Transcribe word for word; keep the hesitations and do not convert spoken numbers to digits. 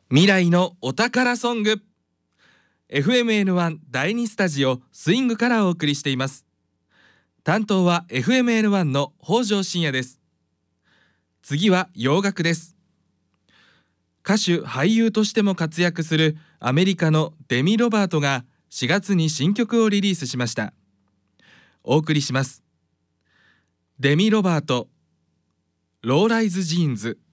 未来のお宝ソング エフエムエヌワン だいにスタジオスイングからお送りしています。担当は エフエムエヌワン の北条信也です。次は洋楽です。歌手俳優としても活躍するアメリカのデミ・ロバートがしがつに新曲をリリースしました。お送りします。デミ・ロバート、ローライズ・ジーンズ。